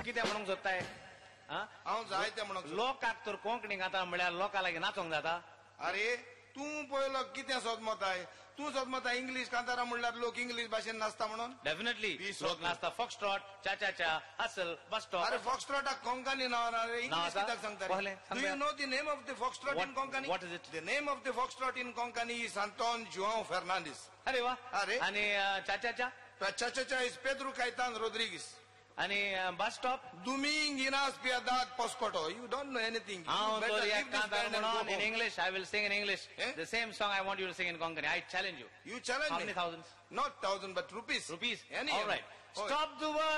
कितें म्हणूंक सोदताय हांव जायते म्हणून लोकांक तर कोंकणी गाता म्हळ्यार लोकां लागीं नाचोंक जाता. अरे तूं पळयलो कितें सोदमताय तूं सोदमता इंग्लीश कांतारा म्हणल्यार लोक इंग्लीश भाशेन नाचता म्हणून डेफिनेटली ती लोक सोद नाचता फॉक्सट्रॉट चा चा चा हसल बस स्टॉप. अरे फॉक्सट्रॉटाक कोंकणी नांव ना रे इंग्लीश आसा? कित्याक सांगता पहले, do सांगया. You know the name of the foxtrot in What- Konkani what is it? The name of the foxtrot in Konkani is Antón João Fernandes. अरे वा. अरे. आणि चा चा चा Cha is Pedro Caetano Rodrigues. आणि bus stop. Dominguinas Piedad Poscoto. You don't know anything. You हांव better तर leave एक this कांतार band and म्हणून go in home. English I will sing in English Eh? The same song I want you to sing in Konkani. I challenge you. You challenge How me. many thousands? Not thousand, but rupees. Rupees. Any. All right. Oh. Stop the world.